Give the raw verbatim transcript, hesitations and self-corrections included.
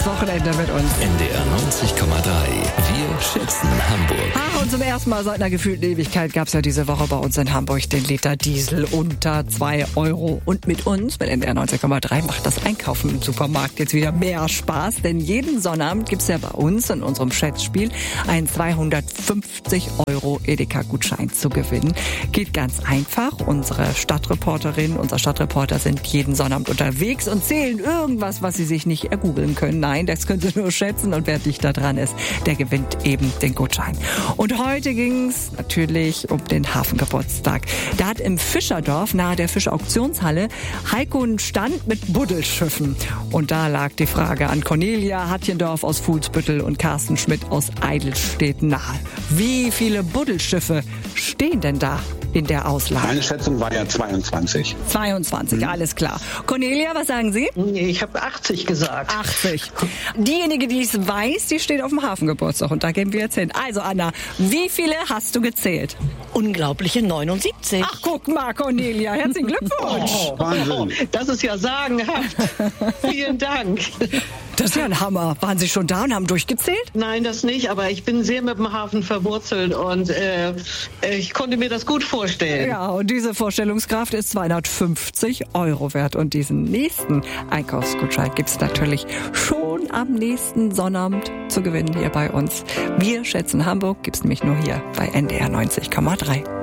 ins Wochenende mit uns. N D R neunzig Komma drei. Wir schätzen Hamburg. Ah, und zum ersten Mal seit einer gefühlten Ewigkeit gab es ja diese Woche bei uns in Hamburg den Liter Diesel unter zwei Euro. Und mit uns, mit N D R neunzig Komma drei, macht das Einkaufen im Supermarkt jetzt wieder mehr Spaß. Denn jeden Sonnabend gibt es ja bei uns in unserem Schätzspiel einen zweihundertfünfzig Euro Edeka-Gutschein zu gewinnen. Geht ganz einfach. Unsere Stadtreporterin, unser Stadtreporter sind jeden Sonnabend unterwegs und zählen irgendwas, was sie sich nicht ergoogeln können. Nein, das können sie nur schätzen und wer dichter dran ist, der gewinnt eben den Gutschein. Und heute ging es natürlich um den Hafengeburtstag. Da hat im Fischerdorf nahe der Fischauktionshalle Heiko einen Stand mit Buddelschiffen. Und da lag die Frage an Cornelia Hatjendorf aus Fuhlsbüttel und Carsten Schmidt aus Eidelstedt nahe. Wie viele Buddelschiffe stehen denn da in der Auslage? Meine Schätzung war ja zweiundzwanzig. zweiundzwanzig, mhm. Alles klar. Cornelia, was sagen Sie? Nee, ich habe achtzig gesagt. achtzig. Diejenige, die es weiß, die steht auf dem Hafengeburtstag und da gehen wir jetzt hin. Also Anna, wie viele hast du gezählt? Unglaubliche neunundsiebzig. Ach, guck mal, Cornelia, herzlichen Glückwunsch. Oh, Wahnsinn. Das ist ja sagenhaft. Vielen Dank. Das ist ja ein Hammer. Waren Sie schon da und haben durchgezählt? Nein, das nicht, aber ich bin sehr mit dem Hafen verwurzelt und äh, ich konnte mir das gut vorstellen. Ja, und diese Vorstellungskraft ist zweihundertfünfzig Euro wert. Und diesen nächsten Einkaufsgutschein gibt es natürlich schon am nächsten Sonnabend zu gewinnen hier bei uns. Wir schätzen Hamburg, gibt es nämlich nur hier bei N D R neunzig Komma drei.